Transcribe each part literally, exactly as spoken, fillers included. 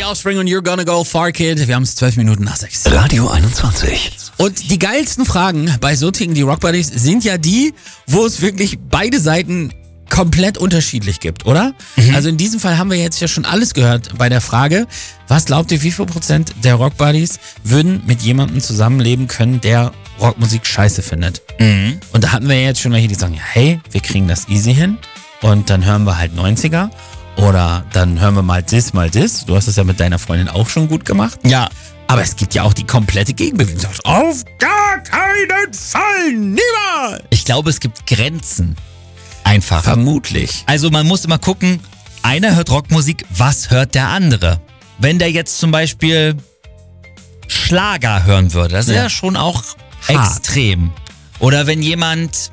Offspring und You're Gonna Go Far, Kid. Wir haben es zwölf Minuten nach sechs. Radio einundzwanzig. Und die geilsten Fragen bei So ticken die Rock Buddies sind ja die, wo es wirklich beide Seiten komplett unterschiedlich gibt, oder? Mhm. Also in diesem Fall haben wir jetzt ja schon alles gehört bei der Frage, was glaubt ihr, wie viel Prozent der Rock Buddies würden mit jemandem zusammenleben können, der Rockmusik scheiße findet? Mhm. Und da hatten wir jetzt schon welche, die sagen, hey, wir kriegen das easy hin und dann hören wir halt neunziger oder dann hören wir mal das, mal das. Du hast das ja mit deiner Freundin auch schon gut gemacht. Ja. Aber es gibt ja auch die komplette Gegenbewegung. Auf gar keinen Fall, niemals! Ich glaube, es gibt Grenzen. Einfach. Vermutlich. Also man muss immer gucken, einer hört Rockmusik, was hört der andere? Wenn der jetzt zum Beispiel Schlager hören würde, das ist ja, ja schon auch hart. Extrem. Oder wenn jemand,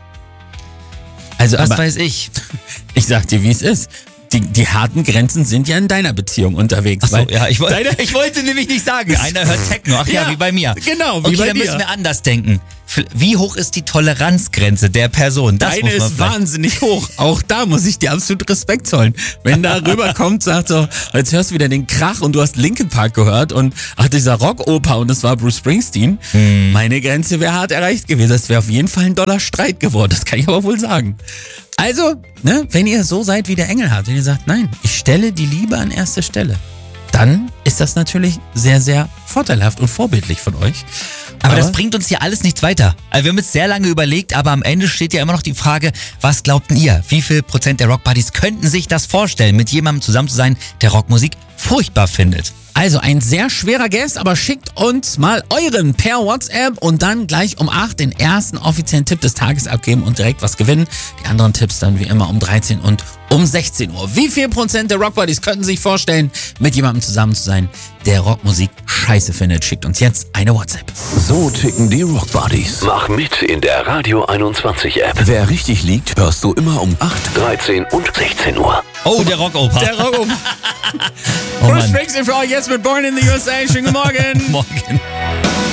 also was aber, weiß ich. Ich sag dir, wie es ist. Die, die harten Grenzen sind ja in deiner Beziehung unterwegs. Ach so, ja, ich, wollte, ich wollte nämlich nicht sagen, einer hört Techno. Ach ja, ja wie bei mir. Genau, wie okay, bei dann dir. müssen wir anders denken. Wie hoch ist die Toleranzgrenze der Person? Das Deine muss man ist wahnsinnig hoch. Auch da muss ich dir absolut Respekt zollen. Wenn da rüberkommt, sagt so, jetzt hörst du wieder den Krach und du hast Linkin Park gehört und ach, dieser Rockoper und das war Bruce Springsteen. Hm. Meine Grenze wäre hart erreicht gewesen. Das wäre auf jeden Fall ein doller Streit geworden. Das kann ich aber wohl sagen. Also, ne, wenn ihr so seid wie der Engelhardt, wenn ihr sagt, nein, ich stelle die Liebe an erste Stelle, dann ist das natürlich sehr, sehr vorteilhaft und vorbildlich von euch. Aber, aber das bringt uns hier alles nichts weiter. Also wir haben jetzt sehr lange überlegt, aber am Ende steht ja immer noch die Frage, was glaubten ihr? Wie viel Prozent der Rockbuddies könnten sich das vorstellen, mit jemandem zusammen zu sein, der Rockmusik furchtbar findet? Also ein sehr schwerer Guest, aber schickt uns mal euren per WhatsApp und dann gleich um acht den ersten offiziellen Tipp des Tages abgeben und direkt was gewinnen. Die anderen Tipps dann wie immer um dreizehn und um sechzehn Uhr. Wie viel Prozent der Rockbuddies könnten sich vorstellen, mit jemandem zusammen zu sein, der Rockmusik scheiße findet? Schickt uns jetzt eine WhatsApp. So ticken die Rockbuddies. Mach mit in der Radio einundzwanzig App. Wer richtig liegt, hörst du immer um acht, dreizehn und sechzehn Uhr. Oh, der Rockoper. Der Rockoper. Oh, Bruce Springsteen für euch jetzt mit Born in the U S A. Schönen guten Morgen. Morgen.